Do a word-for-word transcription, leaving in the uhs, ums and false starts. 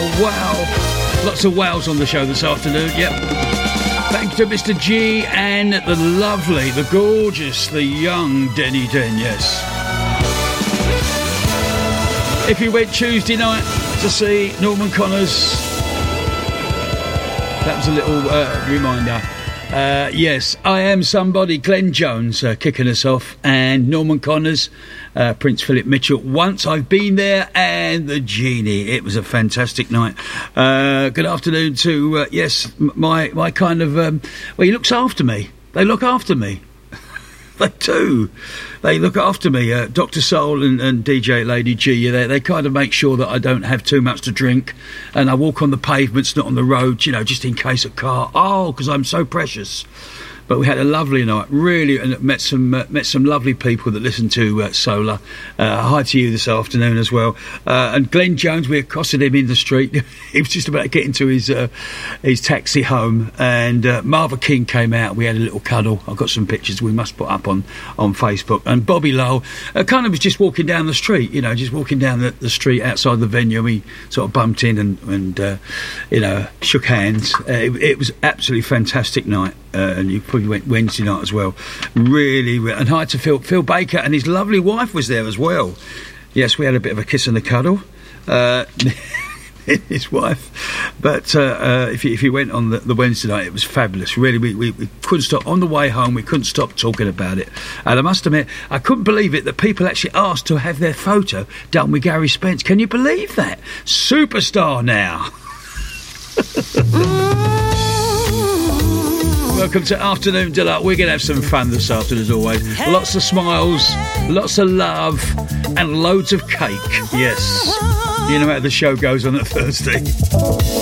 wow, wow. Lots of wows on the show this afternoon, yep. Thanks to Mister G and the lovely, the gorgeous, the young Denny Den, yes. If you went Tuesday night to see Norman Connors, that was a little uh, reminder. Uh, yes, I Am Somebody, Glenn Jones uh, kicking us off, and Norman Connors, uh, Prince Philip Mitchell, Once I've Been There, and The Genie. It was a fantastic night. Uh, good afternoon to, uh, yes, my, my kind of, um, well, he looks after me. They look after me. They do. They look after me. Uh, Doctor Soul and, and D J Lady G, they, they kind of make sure that I don't have too much to drink, and I walk on the pavements, not on the road, you know, just in case a car. Oh, because I'm so precious. But we had a lovely night, really, and met some uh, met some lovely people that listen to uh, Solar. Uh, hi to you this afternoon as well. Uh, and Glenn Jones, we accosted him in the street. He was just about getting to his uh, his taxi home, and uh, Marva King came out. We had a little cuddle. I've got some pictures we must put up on, on Facebook. And Bobby Lowell uh, kind of was just walking down the street, you know, just walking down the, the street outside the venue. We sort of bumped in and, and uh, you know, shook hands. Uh, it, it was absolutely fantastic night. Uh, and you probably went Wednesday night as well. Really, really, and hi to Phil, Phil Baker, and his lovely wife was there as well. Yes, we had a bit of a kiss and a cuddle. Uh, his wife. But uh, uh, if, you, if you went on the, the Wednesday night, it was fabulous. Really, we, we, we couldn't stop. On the way home, we couldn't stop talking about it. And I must admit, I couldn't believe it that people actually asked to have their photo done with Gary Spence. Can you believe that? Superstar now. Welcome to Afternoon Delight. We're going to have some fun this afternoon as always. Lots of smiles, lots of love, and loads of cake. Yes. You know how the show goes on at Thursday.